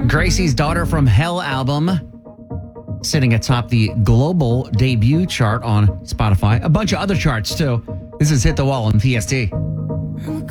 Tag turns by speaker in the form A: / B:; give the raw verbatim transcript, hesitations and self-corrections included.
A: Gracie's Daughter from Hell album sitting atop the global debut chart on Spotify. A bunch of other charts, too. This is Hit the Wall on P S T.